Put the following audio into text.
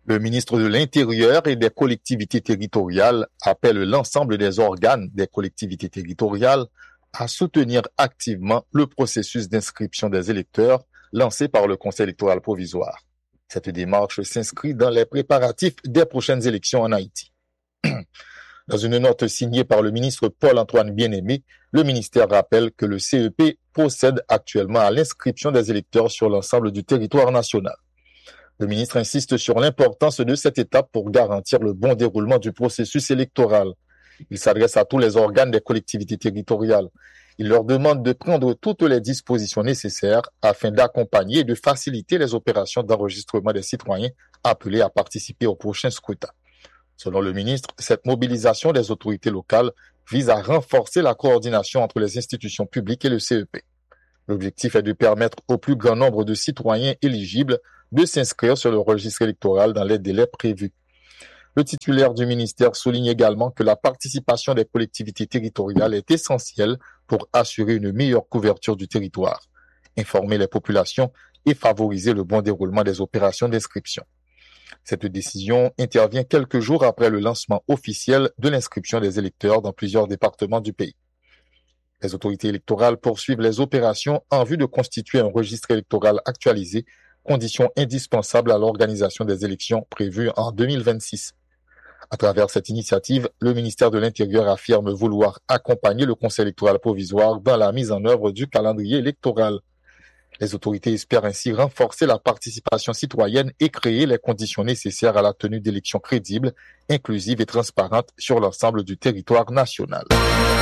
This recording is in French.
Le ministre de l'Intérieur et des collectivités territoriales appelle l'ensemble des organes des collectivités territoriales à soutenir activement le processus d'inscription des électeurs lancé par le Conseil électoral provisoire. Cette démarche s'inscrit dans les préparatifs des prochaines élections en Haïti. Dans une note signée par le ministre Paul-Antoine Bien-Aimé, le ministère rappelle que le CEP procède actuellement à l'inscription des électeurs sur l'ensemble du territoire national. Le ministre insiste sur l'importance de cette étape pour garantir le bon déroulement du processus électoral. Il s'adresse à tous les organes des collectivités territoriales. Il leur demande de prendre toutes les dispositions nécessaires afin d'accompagner et de faciliter les opérations d'enregistrement des citoyens appelés à participer au prochain scrutin. Selon le ministre, cette mobilisation des autorités locales vise à renforcer la coordination entre les institutions publiques et le CEP. L'objectif est de permettre au plus grand nombre de citoyens éligibles de s'inscrire sur le registre électoral dans les délais prévus. Le titulaire du ministère souligne également que la participation des collectivités territoriales est essentielle pour assurer une meilleure couverture du territoire, informer les populations et favoriser le bon déroulement des opérations d'inscription. Cette décision intervient quelques jours après le lancement officiel de l'inscription des électeurs dans plusieurs départements du pays. Les autorités électorales poursuivent les opérations en vue de constituer un registre électoral actualisé, condition indispensable à l'organisation des élections prévues en 2026. À travers cette initiative, le ministère de l'Intérieur affirme vouloir accompagner le Conseil électoral provisoire dans la mise en œuvre du calendrier électoral. Les autorités espèrent ainsi renforcer la participation citoyenne et créer les conditions nécessaires à la tenue d'élections crédibles, inclusives et transparentes sur l'ensemble du territoire national.